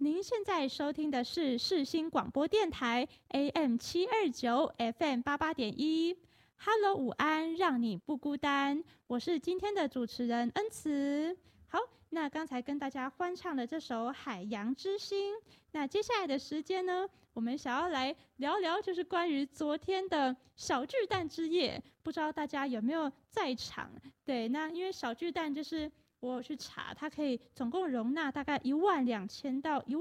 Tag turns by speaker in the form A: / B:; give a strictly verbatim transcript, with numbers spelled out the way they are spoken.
A: 您现在收听的是世新广播电台 A M 七二九 F M 八八点一。Hello， 午安，让你不孤单。我是今天的主持人恩慈。好，那刚才跟大家欢唱了这首《海洋之心》。那接下来的时间呢，我们想要来聊聊，就是关于昨天的小巨蛋之夜。不知道大家有没有在场？对，那因为小巨蛋就是我有去查，它可以总共容纳大概一万两千到一万。